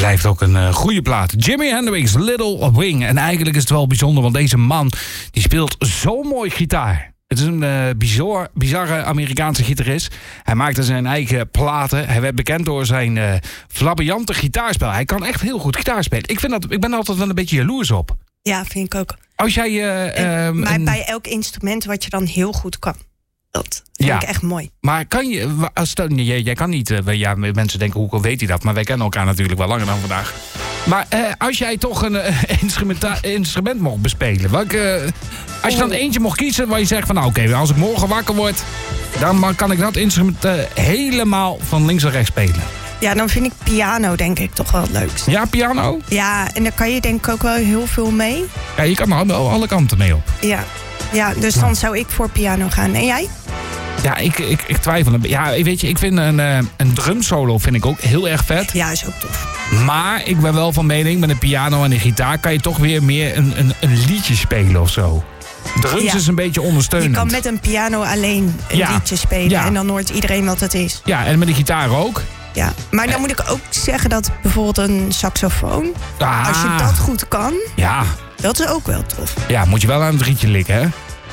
heeft ook een goede plaat. Jimi Hendrix, Little Wing. En eigenlijk is het wel bijzonder, want deze man die speelt zo mooi gitaar. Het is een bizarre Amerikaanse gitarist. Hij maakte zijn eigen platen. Hij werd bekend door zijn flamboyante gitaarspel. Hij kan echt heel goed gitaar spelen. Ik ben altijd wel een beetje jaloers op. Ja, vind ik ook. Als jij... maar bij elk instrument wat je dan heel goed kan. Dat vind ik echt mooi. Maar kan je... Jij kan niet... mensen denken, hoe weet hij dat? Maar wij kennen elkaar natuurlijk wel langer dan vandaag. Maar als jij toch een instrument mocht bespelen... als je dan eentje mocht kiezen waar je zegt van... nou oké, als ik morgen wakker word... dan kan ik dat instrument helemaal van links naar rechts spelen. Ja, dan vind ik piano denk ik toch wel het leukst. Ja, piano? Ja, en daar kan je denk ik ook wel heel veel mee. Ja, je kan er alle kanten mee op. Ja, dus dan zou ik voor piano gaan. En jij? Ja, ik twijfel een beetje. Ja, weet je, ik vind een drumsolo vind ik ook heel erg vet. Ja, is ook tof. Maar ik ben wel van mening, met een piano en een gitaar... kan je toch weer meer een liedje spelen of zo. Drums is een beetje ondersteunend. Je kan met een piano alleen een liedje spelen... en dan hoort iedereen wat het is. Ja, en met een gitaar ook. Ja, maar dan moet ik ook zeggen dat bijvoorbeeld een saxofoon... als je dat goed kan, dat is ook wel tof. Ja, moet je wel aan het rietje likken, hè?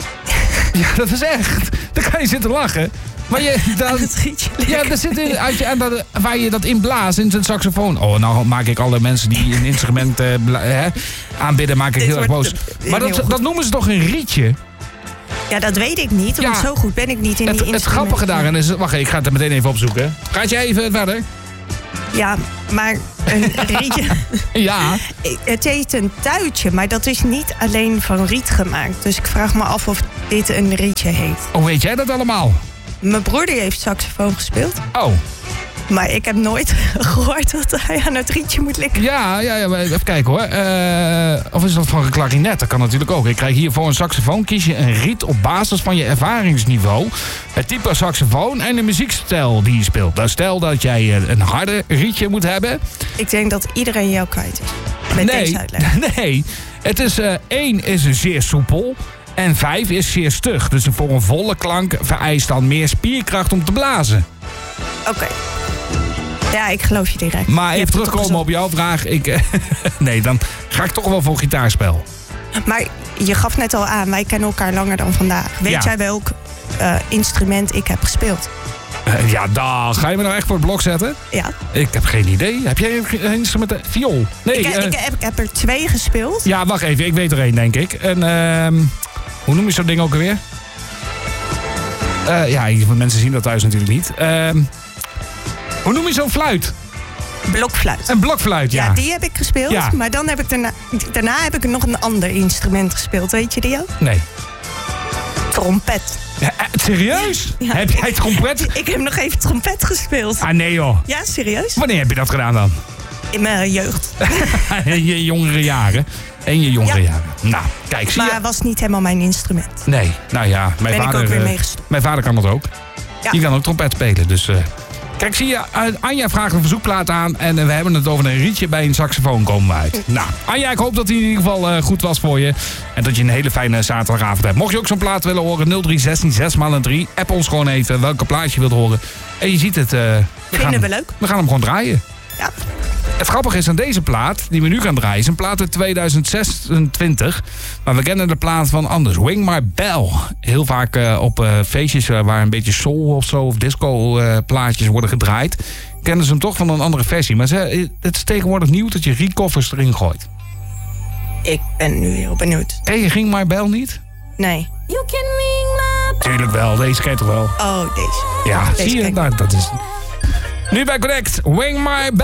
Ja, dat is echt. Dan kan je zitten lachen. Maar het rietje likken. Ja, daar zit waar je dat in blaast, in zijn saxofoon. Oh, nou maak ik alle mensen die een instrument aanbidden, maak ik heel erg boos. Maar dat noemen ze toch een rietje? Ja, dat weet ik niet, want zo goed ben ik niet in die instrumenten. Het grappige daarin is... Wacht, ik ga het er meteen even opzoeken. Gaat jij even verder? Ja, maar een rietje... Ja. Het heet een tuitje, maar dat is niet alleen van riet gemaakt. Dus ik vraag me af of dit een rietje heet. Hoe weet jij dat allemaal? Mijn broer die heeft saxofoon gespeeld. Oh. Maar ik heb nooit gehoord dat hij aan het rietje moet likken. Ja, even kijken hoor. Of is dat van een klarinet? Dat kan natuurlijk ook. Ik krijg hier voor een saxofoon kies je een riet op basis van je ervaringsniveau. Het type saxofoon en de muziekstijl die je speelt. Nou, stel dat jij een harde rietje moet hebben. Ik denk dat iedereen jou kwijt is. Met deze uitleg. Nee, het is 1 is zeer soepel. En 5 is zeer stug. Dus voor een volle klank vereist dan meer spierkracht om te blazen. Oké. Ja, ik geloof je direct. Maar even terugkomen op jouw vraag. Nee, dan ga ik toch wel voor gitaarspel. Maar je gaf net al aan, wij kennen elkaar langer dan vandaag. Weet jij welk instrument ik heb gespeeld? Ga je me nou echt voor het blok zetten? Ja. Ik heb geen idee. Heb jij een instrument? Viool? Nee. Ik heb er 2 gespeeld. Ja, wacht even. Ik weet er 1, denk ik. En hoe noem je zo'n ding ook alweer? Mensen zien dat thuis natuurlijk niet. Hoe noem je zo'n fluit? Blokfluit. Een blokfluit, ja. Ja, die heb ik gespeeld. Ja. Maar dan heb ik daarna heb ik nog een ander instrument gespeeld. Weet je die ook? Nee. Trompet. Ja, serieus? Ja. Heb jij trompet? Ik heb nog even trompet gespeeld. Ah, nee joh. Ja, serieus? Wanneer heb je dat gedaan dan? In mijn jeugd. In je jongere jaren. Jaren. Nou, kijk, zie je. Maar het was niet helemaal mijn instrument. Nee, nou ja. Mijn vader kan dat ook. Ja. Die kan ook trompet spelen, dus... Kijk, zie je, Anja vraagt een verzoekplaat aan... en we hebben het over een rietje bij een saxofoon komen we uit. Nou, Anja, ik hoop dat die in ieder geval goed was voor je... en dat je een hele fijne zaterdagavond hebt. Mocht je ook zo'n plaat willen horen, 0316 6x3... app ons gewoon even welke plaat je wilt horen. En je ziet het... Vinden we leuk. We gaan hem gewoon draaien. Ja. Het grappige is aan deze plaat, die we nu gaan draaien... is een plaat uit 2026. Maar we kennen de plaat van anders. Ring My Bell. Heel vaak op feestjes waar een beetje soul of zo... of disco plaatjes worden gedraaid... kennen ze hem toch van een andere versie. Maar het is tegenwoordig nieuw dat je recovers erin gooit. Ik ben nu heel benieuwd. Ken je Ring My Bell niet? Nee. You can ring my bell. Tuurlijk wel, deze kent toch wel? Oh, deze. Ja, deze zie je? Nou, dat is... Nu bij Connect, Ring My Bell.